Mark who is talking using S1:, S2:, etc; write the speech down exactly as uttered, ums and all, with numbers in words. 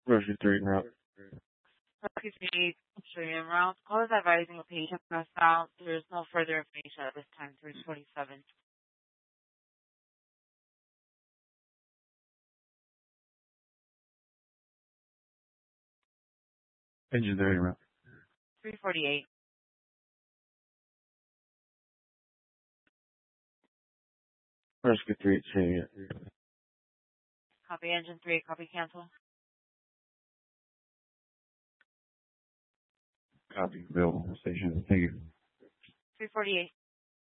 S1: Rescue three en route.
S2: Rescue three, showing en route. Call is advising a patient passed out. There is no further information at this time. three forty-seven.
S1: Engine three en route.
S2: three forty-eight.
S1: Rescue three, say it.
S2: Copy engine three. Copy cancel.
S1: Copy. Available station. Thank you.
S2: three forty-eight.